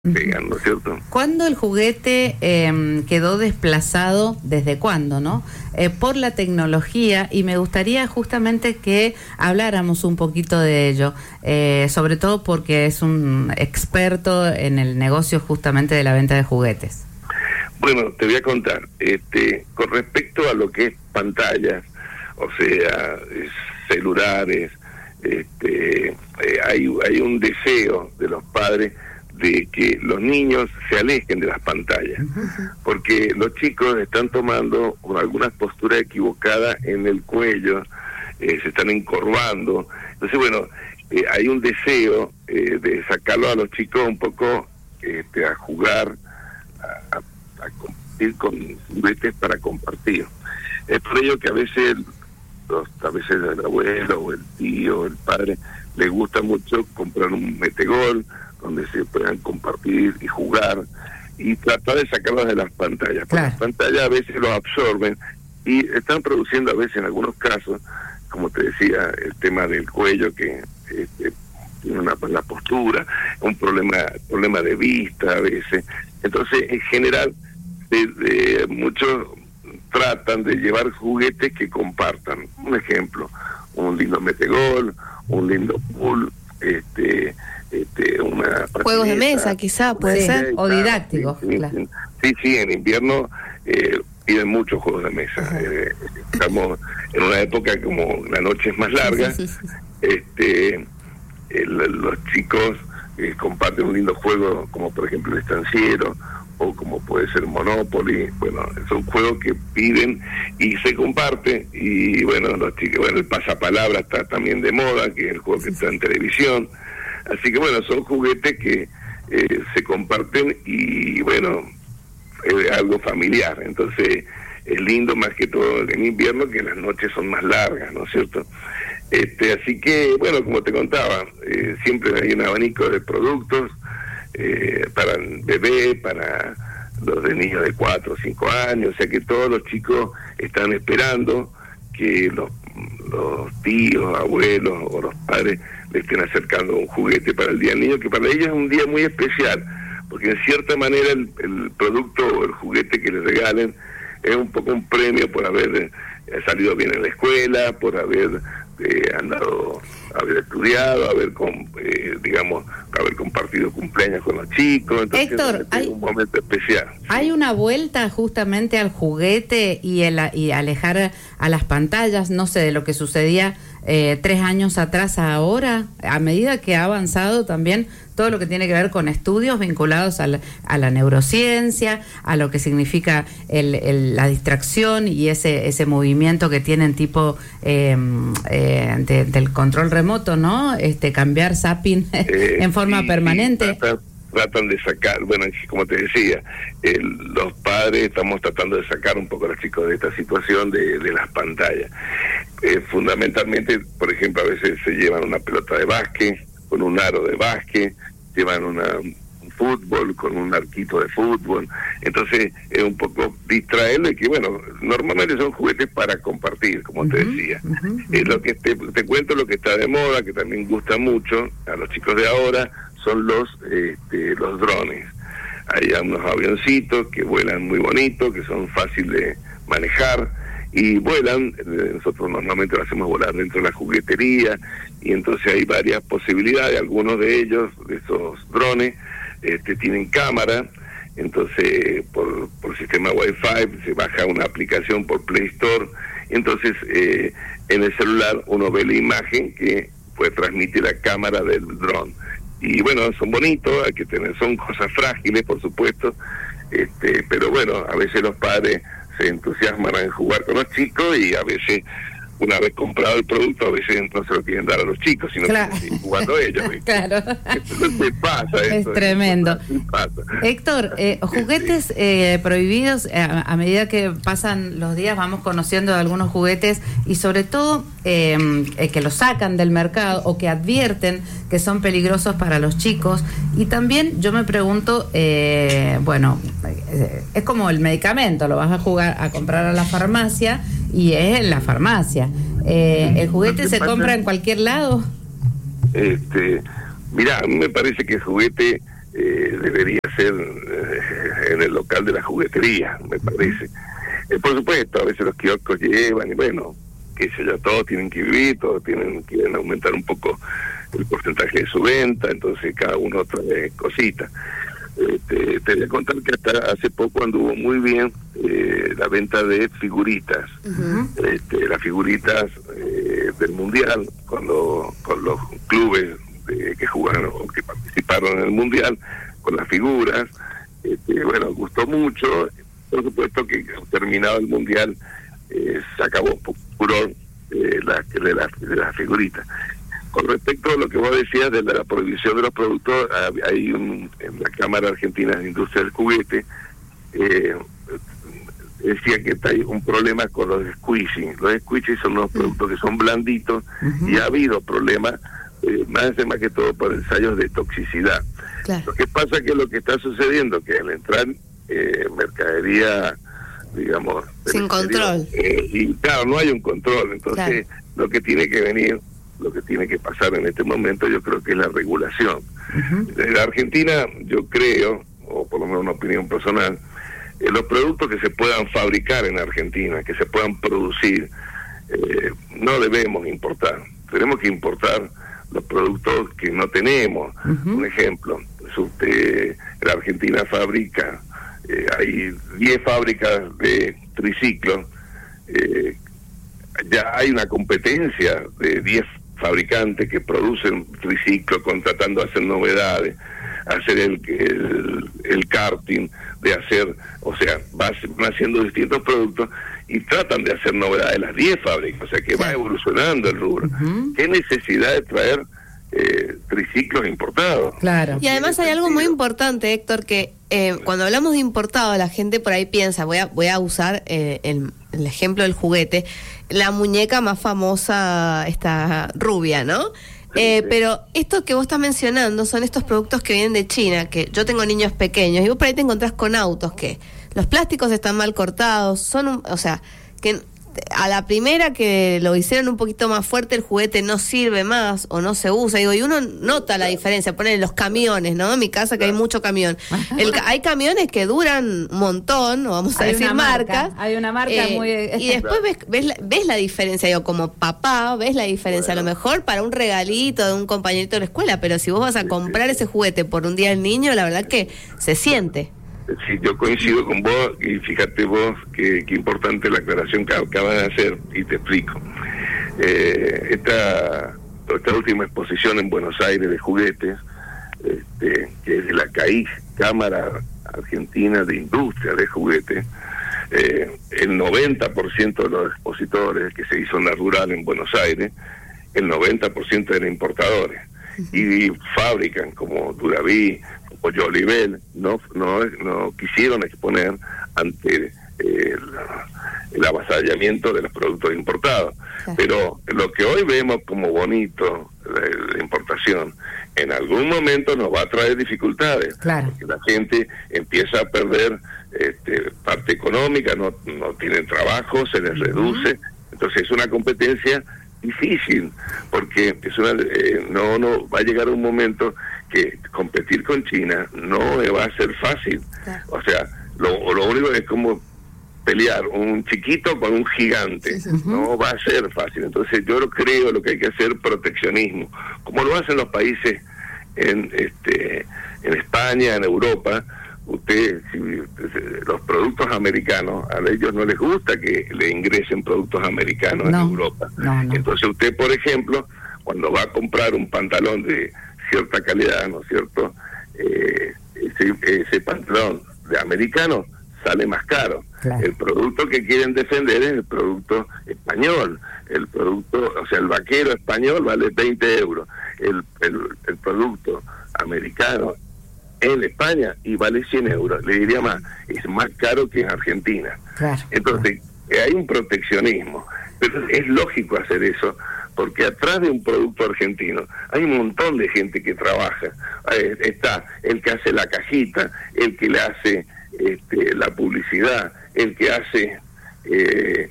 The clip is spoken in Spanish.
pegan, ¿no es cierto? ¿Cuándo el juguete quedó desplazado, desde cuándo, no? Por la tecnología, y me gustaría justamente que habláramos un poquito de ello, sobre todo porque es un experto en el negocio justamente de la venta de juguetes. Bueno, te voy a contar, con respecto a lo que es pantallas, o sea, celulares, hay un deseo de los padres de que los niños se alejen de las pantallas, porque los chicos están tomando algunas posturas equivocadas en el cuello, se están encorvando. Entonces, bueno, hay un deseo de sacarlo a los chicos un poco a jugar, a compartir con juguetes para compartir. Es por ello que a veces el abuelo o el tío, el padre, le gusta mucho comprar un metegol donde se puedan compartir y jugar y tratar de sacarlos de las pantallas. Porque las pantallas a veces los absorben y están produciendo a veces, en algunos casos, como te decía, el tema del cuello, que tiene una mala postura, un problema de vista a veces. Entonces, en general, muchos tratan de llevar juguetes que compartan. Un ejemplo, un lindo metegol, un lindo pool, juegos de mesa, quizá, puede ser, o didácticos. Sí, en invierno piden muchos juegos de mesa. Estamos en una época como la noche es más larga, los chicos comparten un lindo juego, como por ejemplo el estanciero, o como puede ser Monopoly. Bueno, son juegos que piden y se comparten, y bueno, los chicos, el pasapalabra está también de moda, que es el juego que está en televisión. Así que bueno, son juguetes que se comparten y bueno, es algo familiar. Entonces es lindo más que todo en invierno, que las noches son más largas, ¿no es cierto? Así que bueno, como te contaba, siempre hay un abanico de productos para el bebé, para los de niños de 4 o 5 años, o sea que todos los chicos están esperando que los tíos, abuelos o los padres le estén acercando un juguete para el Día del Niño, que para ellos es un día muy especial, porque en cierta manera el producto o el juguete que les regalen es un poco un premio por haber salido bien en la escuela, por haber haber estudiado, haber compartido cumpleaños con los chicos. Entonces, Héctor, es un momento especial. Hay una vuelta justamente al juguete y alejar a las pantallas, no sé, de lo que sucedía 3 años atrás a ahora, a medida que ha avanzado también todo lo que tiene que ver con estudios vinculados a la neurociencia, a lo que significa la distracción y ese movimiento que tienen tipo del control remoto, ¿no? Cambiar zapping en forma permanente. Tratan de sacar, bueno, como te decía, los padres estamos tratando de sacar un poco a los chicos de esta situación de las pantallas. Fundamentalmente, por ejemplo, a veces se llevan una pelota de básquet con un aro de básquet, llevan un fútbol con un arquito de fútbol. Entonces es un poco distraerlo, y que bueno, normalmente son juguetes para compartir, como te decía. Lo que te cuento, lo que está de moda, que también gusta mucho a los chicos de ahora, son los drones. Hay unos avioncitos que vuelan muy bonitos, que son fáciles de manejar y vuelan. Nosotros normalmente lo hacemos volar dentro de la juguetería, y entonces hay varias posibilidades. Algunos de ellos, de esos drones, tienen cámara. Entonces por sistema Wi-Fi se baja una aplicación por Play Store. Entonces en el celular uno ve la imagen que puede transmitir la cámara del dron. Y bueno, son bonitos, son cosas frágiles, por supuesto, pero bueno, a veces los padres se entusiasman en jugar con los chicos, y a veces, una vez comprado el producto, a veces no se lo quieren dar a los chicos, sino que siguen jugando ellos. Claro. Entonces pasa eso. Es tremendo. Pasa. Héctor, juguetes prohibidos, a medida que pasan los días vamos conociendo algunos juguetes, y sobre todo que los sacan del mercado o que advierten que son peligrosos para los chicos. Y también yo me pregunto, es como el medicamento, lo vas a comprar a la farmacia, y es en la farmacia. ¿El juguete se compra en cualquier lado? Mirá, a mí me parece que el juguete debería ser en el local de la juguetería, me parece. Por supuesto, a veces los kioscos llevan, y bueno, qué sé yo, todos tienen que vivir, todos quieren aumentar un poco el porcentaje de su venta, entonces cada uno trae cositas. Te voy a contar que hasta hace poco anduvo muy bien la venta de figuritas, las figuritas del Mundial, con los clubes que jugaron o que participaron en el Mundial, con las figuras. Bueno, gustó mucho. Por supuesto que terminado el Mundial se acabó por furor de las figuritas. Con respecto a lo que vos decías de la prohibición de los productos, hay en la Cámara Argentina de Industria del Juguete, decía que hay un problema con los squishy. Los squishy son unos productos que son blanditos, y ha habido problemas, más que todo por ensayos de toxicidad. Claro. Lo que pasa es que lo que está sucediendo, que al entrar mercadería, digamos, sin control, y claro, no hay un control, entonces lo que tiene que venir, lo que tiene que pasar en este momento, yo creo que es la regulación. En la Argentina, yo creo, o por lo menos una opinión personal, los productos que se puedan fabricar en Argentina, que se puedan producir, no debemos importar. Tenemos que importar los productos que no tenemos. Un ejemplo, la Argentina fabrica, hay 10 fábricas de triciclos, ya hay una competencia de 10 fabricantes que producen triciclos, tratando de hacer novedades, hacer el karting, de hacer, o sea, van haciendo distintos productos y tratan de hacer novedades las 10 fábricas, o sea que va evolucionando el rubro. ¿Qué necesidad de traer triciclos importados? Claro. Y además hay algo muy importante, Héctor, que cuando hablamos de importado, la gente por ahí piensa, voy a usar el ejemplo del juguete, la muñeca más famosa, esta rubia, ¿no? Pero esto que vos estás mencionando son estos productos que vienen de China, que yo tengo niños pequeños, y vos por ahí te encontrás con autos que los plásticos están mal cortados, o sea, que a la primera que lo hicieron un poquito más fuerte, el juguete no sirve más o no se usa. Digo, y uno nota la diferencia. Ponen los camiones, ¿no? En mi casa que hay mucho camión. Hay camiones que duran un montón, no vamos a decir marcas. Hay una marca muy... Y después ves la diferencia. Digo, como papá, ves la diferencia. A lo mejor para un regalito de un compañerito de la escuela, pero si vos vas a comprar ese juguete por un día del niño, la verdad que se siente. Sí, yo coincido con vos, y fíjate vos qué importante la aclaración que acabas de hacer, y te explico. Esta última exposición en Buenos Aires de juguetes, que es de la CAIJ, Cámara Argentina de Industria de Juguetes, el 90% de los expositores que se hizo en la rural en Buenos Aires, el 90% eran importadores, y fabrican como Duraví, o Jolibel, no quisieron exponer ante el avasallamiento de los productos importados. Claro. Pero lo que hoy vemos como bonito, la importación, en algún momento nos va a traer dificultades. Claro. Porque la gente empieza a perder parte económica, no tienen trabajo, se les reduce. Entonces es una competencia difícil, porque no va a llegar un momento que competir con China no va a ser fácil. Claro. O sea, lo único es como pelear un chiquito con un gigante. No va a ser fácil. Entonces yo creo lo que hay que hacer proteccionismo, como lo hacen los países en España, en Europa. Los productos americanos, a ellos no les gusta que le ingresen productos americanos en Europa. Entonces usted, por ejemplo, cuando va a comprar un pantalón de cierta calidad, ¿no es cierto? Ese pantalón de americano sale más caro. Claro. El producto que quieren defender es el producto español. El producto, o sea, el vaquero español vale 20 euros. El producto americano en España y vale 100 euros. Le diría más, es más caro que en Argentina. Claro. Entonces, hay un proteccionismo. Pero es lógico hacer eso, porque atrás de un producto argentino hay un montón de gente que trabaja. Está el que hace la cajita, el que le hace la publicidad, el que hace